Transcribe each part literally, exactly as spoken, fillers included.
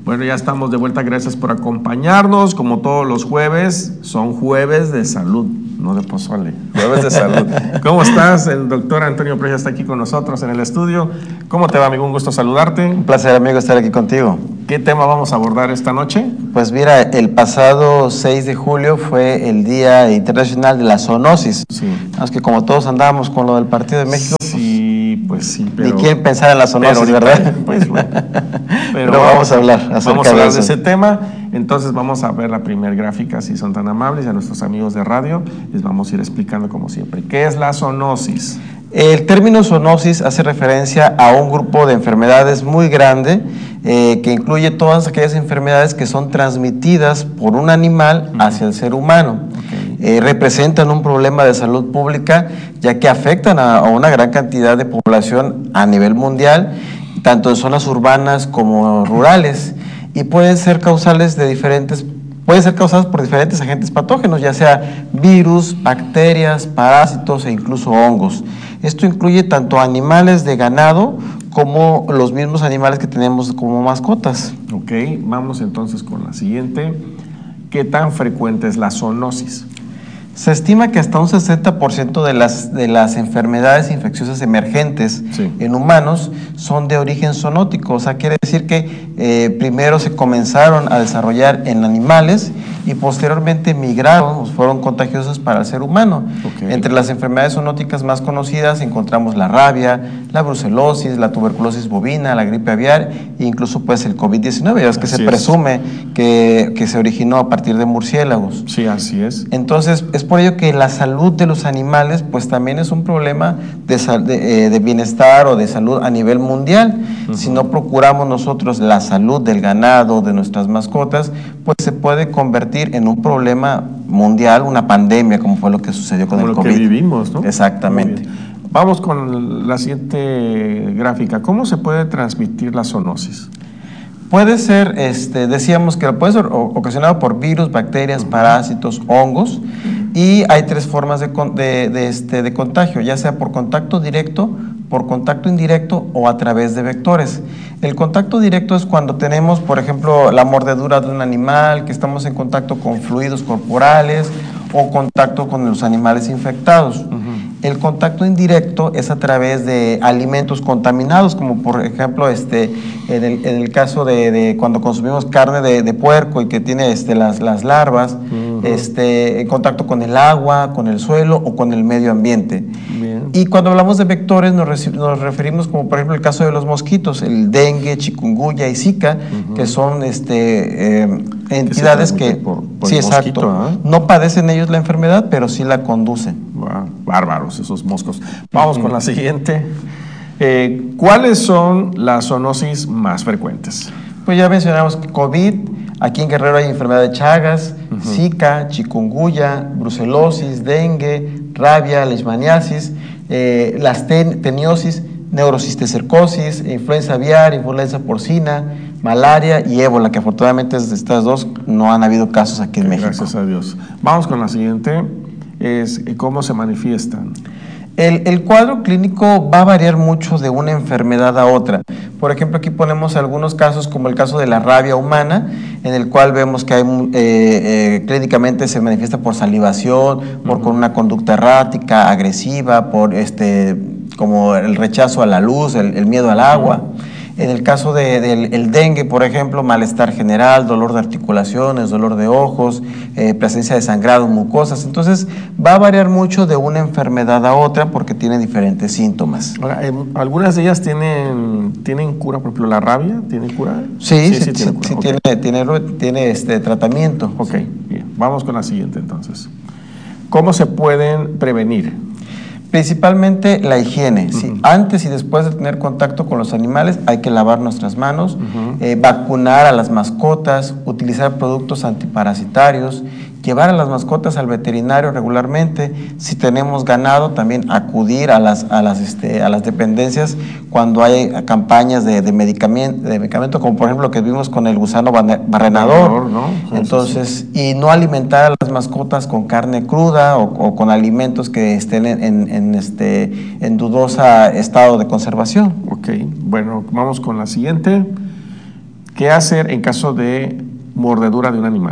Bueno, ya estamos de vuelta, gracias por acompañarnos. Como todos los jueves, son jueves de salud, no de pozole, jueves de salud. ¿Cómo estás? El doctor Antonio Presa está aquí con nosotros en el estudio. ¿Cómo te va, amigo? Un gusto saludarte. Un placer, amigo, estar aquí contigo. ¿Qué tema vamos a abordar esta noche? Pues mira, el pasado seis de julio fue el Día Internacional de la Zoonosis. Sí. Es que como todos andábamos con lo del Partido de México, sí, pues sí, pero... Ni quieren pensar en la zoonosis, pero, ¿verdad? Pues bueno. Pero, pero vamos a hablar acerca vamos a hablar de, de ese tema. Entonces vamos a ver la primera gráfica, si son tan amables, y a nuestros amigos de radio les vamos a ir explicando como siempre. ¿Qué es la zoonosis? El término zoonosis hace referencia a un grupo de enfermedades muy grande eh, que incluye todas aquellas enfermedades que son transmitidas por un animal hacia el ser humano. Okay. Eh, representan un problema de salud pública ya que afectan a, a una gran cantidad de población a nivel mundial, tanto en zonas urbanas como rurales, y pueden ser causales de diferentes Pueden ser causadas por diferentes agentes patógenos, ya sea virus, bacterias, parásitos e incluso hongos. Esto incluye tanto animales de ganado como los mismos animales que tenemos como mascotas. Ok, vamos entonces con la siguiente. ¿Qué tan frecuente es la zoonosis? Se estima que hasta un sesenta por ciento de las, de las enfermedades infecciosas emergentes sí. en humanos son de origen zoonótico. O sea, quiere decir que eh, primero se comenzaron a desarrollar en animales y posteriormente migraron, fueron contagiosas para el ser humano. Okay. Entre las enfermedades zoonóticas más conocidas encontramos la rabia, la brucelosis, la tuberculosis bovina, la gripe aviar e incluso pues el COVID diecinueve, ya es que así se es. presume que, que se originó a partir de murciélagos. Sí, así es. Entonces, es por ello que la salud de los animales pues también es un problema de, de, de bienestar o de salud a nivel mundial. Uh-huh. Si no procuramos nosotros la salud del ganado, de nuestras mascotas, pues se puede convertir en un problema mundial, una pandemia, como fue lo que sucedió con como el lo COVID. Que vivimos, ¿no? Exactamente. Vamos con la siguiente gráfica. ¿Cómo se puede transmitir la zoonosis? Puede ser, este, decíamos que puede ser ocasionado por virus, bacterias, uh-huh. parásitos, hongos, y hay tres formas de, de, de, este, de contagio, ya sea por contacto directo, por contacto indirecto o a través de vectores. El contacto directo es cuando tenemos, por ejemplo, la mordedura de un animal, que estamos en contacto con fluidos corporales o contacto con los animales infectados. Uh-huh. El contacto indirecto es a través de alimentos contaminados, como por ejemplo este, en, el, en el caso de, de cuando consumimos carne de, de puerco y que tiene este, las, las larvas, uh-huh. este, en contacto con el agua, con el suelo o con el medio ambiente. Bien. Y cuando hablamos de vectores nos, nos referimos como por ejemplo el caso de los mosquitos, el dengue, chikungunya y zika, uh-huh. que son este, eh, entidades que, por, por sí, exacto, mosquito, ¿eh? no padecen ellos la enfermedad, pero sí la conducen. Wow, bárbaros esos moscos. Vamos uh-huh. con la siguiente. Eh, ¿Cuáles son las zoonosis más frecuentes? Pues ya mencionamos COVID, aquí en Guerrero hay enfermedad de Chagas, uh-huh. Zika, chikungunya, brucelosis, dengue, rabia, leishmaniasis, eh, las ten, teniosis, neurocisticercosis, influenza aviar, influenza porcina, malaria y ébola, que afortunadamente de estas dos no han habido casos aquí en México. Gracias a Dios. Vamos con la siguiente, es cómo se manifiestan. El, el cuadro clínico va a variar mucho de una enfermedad a otra. Por ejemplo, aquí ponemos algunos casos como el caso de la rabia humana, en el cual vemos que hay, eh, eh, clínicamente se manifiesta por salivación, por uh-huh. con una conducta errática, agresiva, por este, como el rechazo a la luz, el, el miedo al agua. Uh-huh. En el caso del de, de, dengue, por ejemplo, malestar general, dolor de articulaciones, dolor de ojos, eh, presencia de sangrado, mucosas. Entonces, va a variar mucho de una enfermedad a otra porque tiene diferentes síntomas. Ahora, eh, ¿algunas de ellas tienen, tienen cura? Por ejemplo, ¿la rabia tiene cura? Sí, sí, sí, sí, tiene, cura. sí okay. tiene, tiene, tiene este tratamiento. Ok, bien. Vamos con la siguiente entonces. ¿Cómo se pueden prevenir? Principalmente la higiene, uh-huh. ¿sí? Antes y después de tener contacto con los animales hay que lavar nuestras manos, uh-huh. eh, vacunar a las mascotas, utilizar productos antiparasitarios, llevar a las mascotas al veterinario regularmente. Si tenemos ganado, también acudir a las, a las, este, a las dependencias cuando hay campañas de, de, medicamento, de medicamento, como por ejemplo lo que vimos con el gusano barrenador, ¿no? Entonces, y no alimentar a las mascotas con carne cruda o, o con alimentos que estén en, en, en, este, en dudosa estado de conservación. Ok, bueno, vamos con la siguiente. ¿Qué hacer en caso de mordedura de un animal?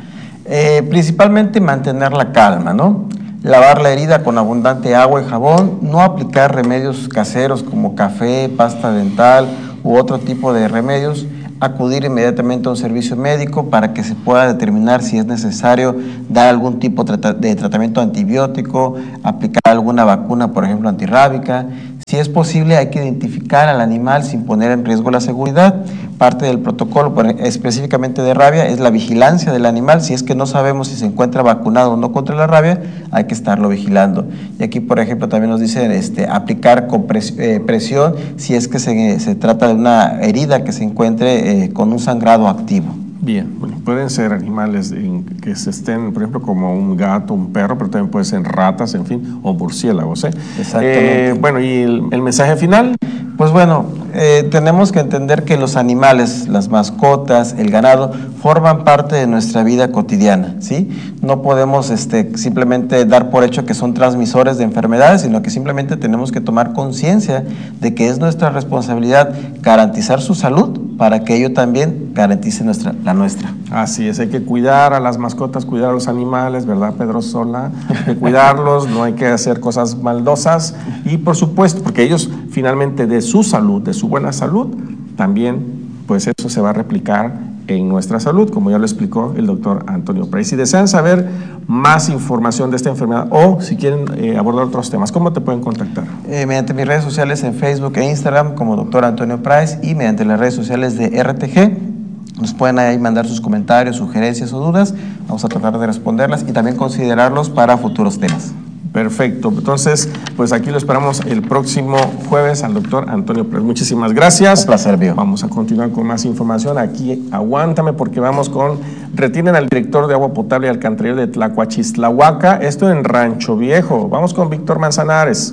Eh, principalmente mantener la calma, ¿no? Lavar la herida con abundante agua y jabón, no aplicar remedios caseros como café, pasta dental u otro tipo de remedios, acudir inmediatamente a un servicio médico para que se pueda determinar si es necesario dar algún tipo de tratamiento antibiótico, aplicar alguna vacuna, por ejemplo, antirrábica. Si es posible, hay que identificar al animal sin poner en riesgo la seguridad. Parte del protocolo, específicamente de rabia, es la vigilancia del animal. Si es que no sabemos si se encuentra vacunado o no contra la rabia, hay que estarlo vigilando. Y aquí, por ejemplo, también nos dicen este, aplicar compres, eh, presión si es que se, se trata de una herida que se encuentre eh, con un sangrado activo. Bien, bueno, pueden ser animales en, que se estén, por ejemplo, como un gato, un perro, pero también pueden ser ratas, en fin, o murciélagos, ¿eh? Exactamente. Eh, bueno, ¿y el, el mensaje final? Pues bueno, eh, tenemos que entender que los animales, las mascotas, el ganado, forman parte de nuestra vida cotidiana, ¿sí? No podemos este, simplemente dar por hecho que son transmisores de enfermedades, sino que simplemente tenemos que tomar conciencia de que es nuestra responsabilidad garantizar su salud para que ello también garantice nuestra, la nuestra. Así es, hay que cuidar a las mascotas, cuidar a los animales, ¿verdad, Pedro Sola? Hay que cuidarlos, no hay que hacer cosas maldosas y por supuesto, porque ellos finalmente de su salud, de su buena salud, también pues eso se va a replicar en nuestra salud, como ya lo explicó el doctor Antonio Price. Si desean saber más información de esta enfermedad o si quieren eh, abordar otros temas, ¿cómo te pueden contactar? Eh, mediante mis redes sociales en Facebook e Instagram como doctor Antonio Price y mediante las redes sociales de R T G. Nos pueden ahí mandar sus comentarios, sugerencias o dudas. Vamos a tratar de responderlas y también considerarlos para futuros temas. Perfecto, entonces pues aquí lo esperamos el próximo jueves al doctor Antonio Price. Muchísimas gracias. Un placer, Bio. Vamos a continuar con más información. Aquí aguántame porque vamos con, retienen al director de agua potable y alcantarillado de Tlacuachistlahuaca, esto en Rancho Viejo. Vamos con Víctor Manzanares.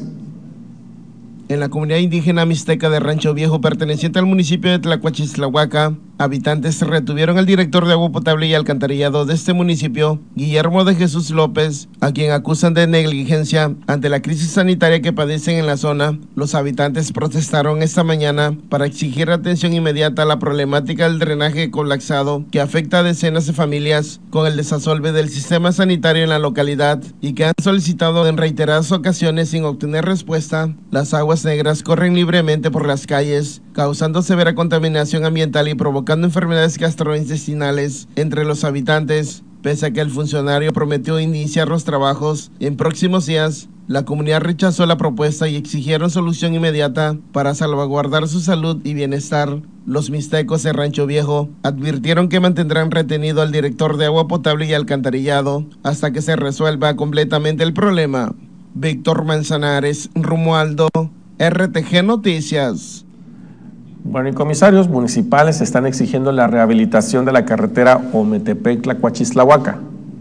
En la comunidad indígena mixteca de Rancho Viejo, perteneciente al municipio de Tlacuachistlahuaca, habitantes retuvieron al director de agua potable y alcantarillado de este municipio, Guillermo de Jesús López, a quien acusan de negligencia ante la crisis sanitaria que padecen en la zona. Los habitantes protestaron esta mañana para exigir atención inmediata a la problemática del drenaje colapsado que afecta a decenas de familias con el desasolve del sistema sanitario en la localidad y que han solicitado en reiteradas ocasiones sin obtener respuesta. Las aguas negras corren libremente por las calles, causando severa contaminación ambiental y provocando enfermedades gastrointestinales entre los habitantes. Pese a que el funcionario prometió iniciar los trabajos en próximos días, la comunidad rechazó la propuesta y exigieron solución inmediata para salvaguardar su salud y bienestar. Los mixtecos de Rancho Viejo advirtieron que mantendrán retenido al director de agua potable y alcantarillado hasta que se resuelva completamente el problema. Víctor Manzanares, Romualdo, R T G Noticias. Bueno, y comisarios municipales están exigiendo la rehabilitación de la carretera Ometepec-Tlacuachistlahuaca.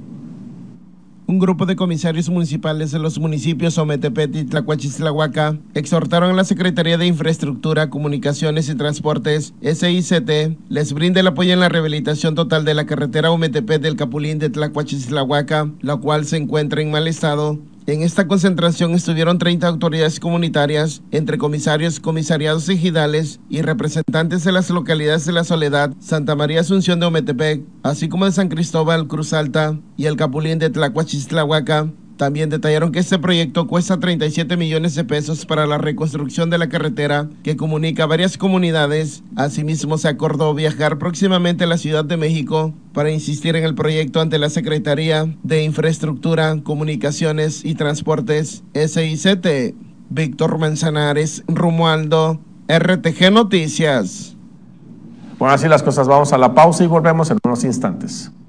Un grupo de comisarios municipales de los municipios Ometepec y Tlacuachistlahuaca exhortaron a la Secretaría de Infraestructura, Comunicaciones y Transportes, S I C T, les brinde el apoyo en la rehabilitación total de la carretera Ometepec del Capulín de Tlacuachistlahuaca, la cual se encuentra en mal estado. En esta concentración estuvieron treinta autoridades comunitarias, entre comisarios, comisariados ejidales y representantes de las localidades de La Soledad, Santa María Asunción de Ometepec, así como de San Cristóbal, Cruz Alta y el Capulín de Tlacuachistlahuaca. También detallaron que este proyecto cuesta treinta y siete millones de pesos para la reconstrucción de la carretera que comunica varias comunidades. Asimismo, se acordó viajar próximamente a la Ciudad de México para insistir en el proyecto ante la Secretaría de Infraestructura, Comunicaciones y Transportes, S I C T. Víctor Manzanares, Romualdo, R T G Noticias. Bueno, así las cosas, vamos a la pausa y volvemos en unos instantes.